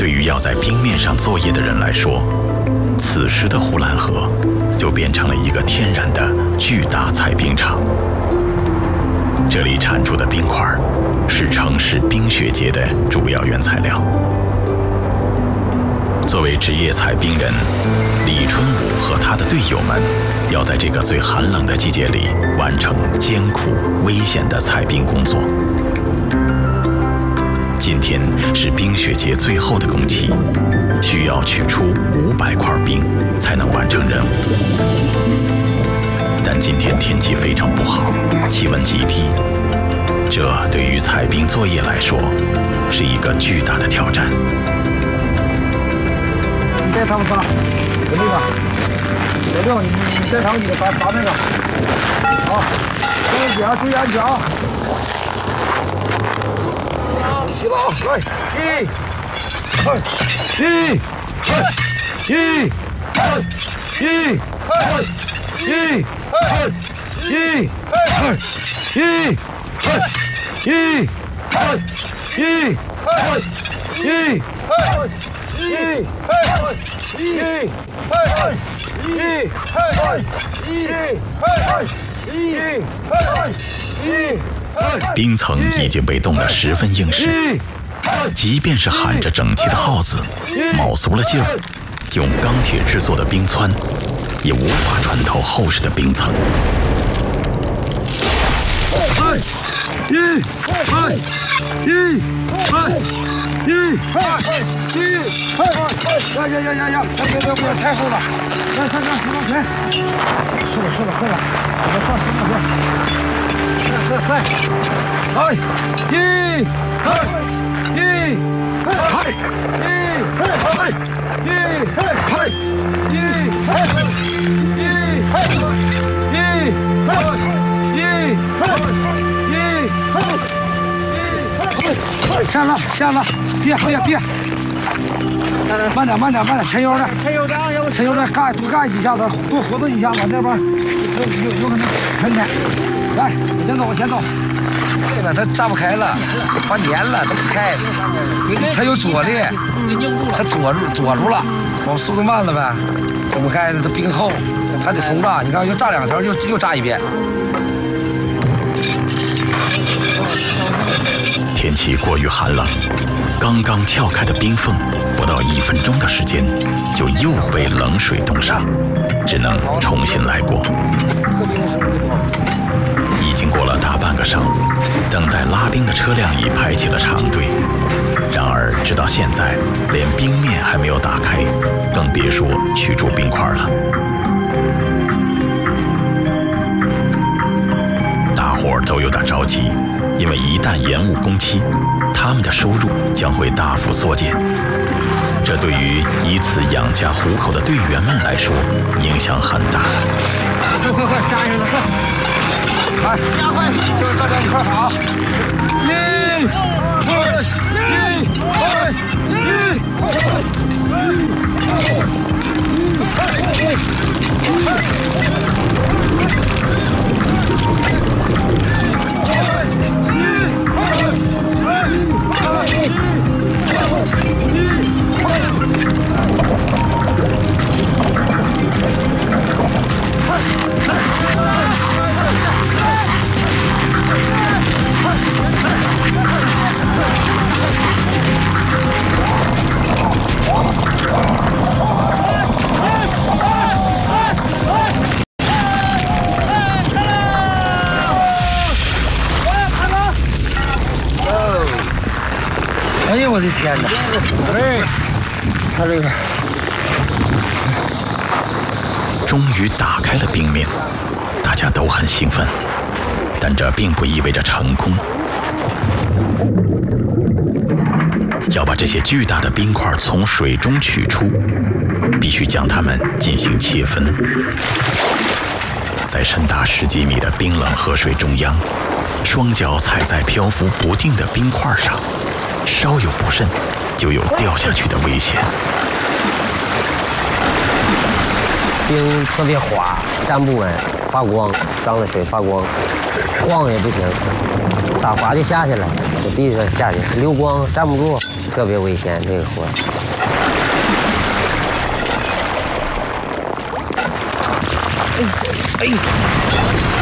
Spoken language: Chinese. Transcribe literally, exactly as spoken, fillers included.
对于要在冰面上作业的人来说，此时的呼兰河就变成了一个天然的巨大采冰场。这里产出的冰块是城市冰雪节的主要原材料。作为职业采冰人，李春武和他的队友们要在这个最寒冷的季节里完成艰苦危险的采冰工作。今天是冰雪节最后的工期，需要取出五百块冰才能完成任务。但今天天气非常不好，气温极低，这对于采冰作业来说是一个巨大的挑战。 你再尝尝，给力吧！小六，你你再尝几个，拔拔那个。好，注意脚，注意安全啊！洗了啊！来，一、二、一、二、一、二、一、二、一、二、一、二、一、二、一、二、一、二、一、二、一、二、一、二、一、二、一、二、 冰层已经被冻得十分硬实，即便是喊着整齐的号子，卯足了劲儿，用钢铁制作的冰湍也无法穿透厚实的冰层。 一、二、一、二、一、二、一、二、呀呀呀呀呀！别别别，太厚了！来，快点，快点，是了是了是了，我放心了，快快快！来，一、二、一、二、一、二、一、二、一、二、一、二、一、二、下了下了，别别别，慢点慢点慢点，沉油的，沉油的，沉油的，盖多盖几下子，多活动一下，往这边有有可能沉点。来，我先走，我先走。 对了，它炸不开了，它粘了，它不开，它有阻力，它阻住阻住了，我速度慢了呗，走不开，它冰厚，还得重炸。你看，又炸两条，又又炸一遍。 天气过于寒冷，刚刚撬开的冰缝，不到一分钟的时间，就又被冷水冻上，只能重新来过。已经过了大半个上午，等待拉冰的车辆已排起了长队。然而，直到现在，连冰面还没有打开，更别说取出冰块了。大伙儿都有点着急，因为一旦延误工期，他们的收入将会大幅缩减。这对于以此养家糊口的队员们来说，影响很大。 快快快，加油了，快！来，加快，就是大家一块跑。一、二、一、二、一、 哎呀，我的天哪！ 哎，看这个， 终于打开了冰面，大家都很兴奋，但这并不意味着成功。要把这些巨大的冰块从水中取出，必须将它们进行切分。在深达十几米的冰冷河水中央，双脚踩在漂浮不定的冰块上，稍有不慎，就有掉下去的危险。 冰特别滑，站不稳，发光，上了水发光，晃也不行。 打滑就下去了，从地上下去，溜光站不住，特别危险这个活。哎哎。